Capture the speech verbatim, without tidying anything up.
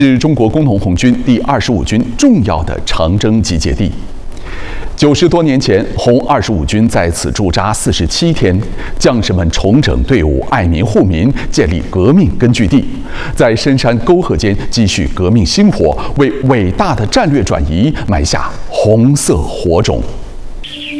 是中国工农红军第二十五军重要的长征集结地。九十多年前，红二十五军在此驻扎四十七天，将士们重整队伍，爱民护民，建立革命根据地，在深山沟壑间积蓄革命星火，为伟大的战略转移埋下红色火种。